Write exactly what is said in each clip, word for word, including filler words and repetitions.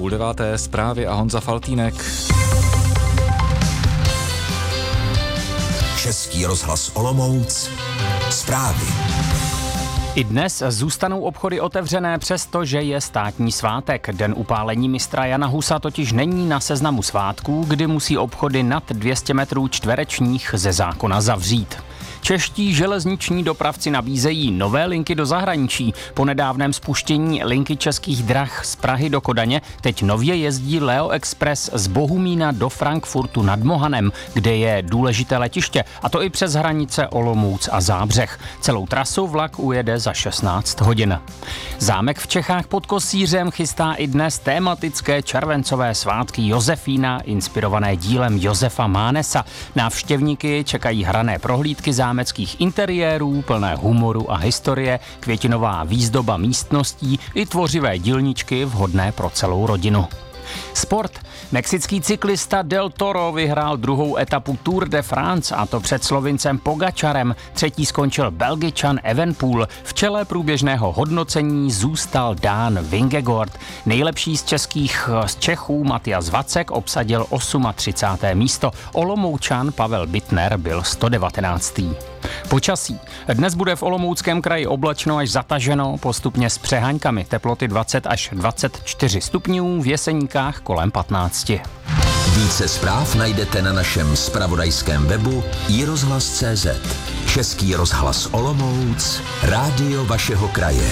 půl deváté, zprávy a Honza Faltýnek. Český rozhlas Olomouc, zprávy. I dnes zůstanou obchody otevřené, přestože je státní svátek. Den upálení mistra Jana Husa totiž není na seznamu svátků, kdy musí obchody nad dvě stě metrů čtverečních ze zákona zavřít. Čeští železniční dopravci nabízejí nové linky do zahraničí. Po nedávném spuštění linky Českých drah z Prahy do Kodaně teď nově jezdí Leo Express z Bohumína do Frankfurtu nad Mohanem, kde je důležité letiště, a to i přes hranice Olomouc a Zábřeh. Celou trasu vlak ujede za šestnáct hodin. Zámek v Čechách pod Kosířem chystá i dnes tematické červencové svátky Josefína, inspirované dílem Josefa Mánesa. Návštěvníky čekají hrané prohlídky zámeckých interiérů, plné humoru a historie, květinová výzdoba místností i tvořivé dílničky vhodné pro celou rodinu. Sport. Mexický cyklista Del Toro vyhrál druhou etapu Tour de France, a to před Slovincem Pogačarem. Třetí skončil Belgičan Evenepoel. V čele průběžného hodnocení zůstal Dán Vingegaard. Nejlepší z českých z Čechů Matias Vacek obsadil třicáté osmé místo. Olomoučan Pavel Bittner byl sto devatenáctý Počasí. Dnes bude v Olomouckém kraji oblačno až zataženo, postupně s přeháňkami. Teploty dvacet až dvacet čtyři stupňů, v Jeseníkách kolem patnáct. Více zpráv najdete na našem zpravodajském webu i rozhlas tečka cé zet. Český rozhlas Olomouc, rádio vašeho kraje.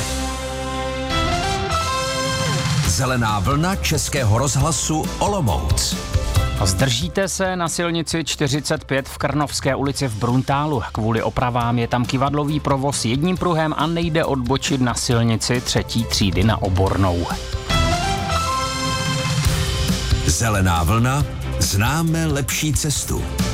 Zelená vlna Českého rozhlasu Olomouc. Zdržíte se na silnici čtyřicet pět v Krnovské ulici v Bruntálu. Kvůli opravám je tam kyvadlový provoz jedním pruhem a nejde odbočit na silnici třetí třídy na Obornou. Zelená vlna, známe lepší cestu.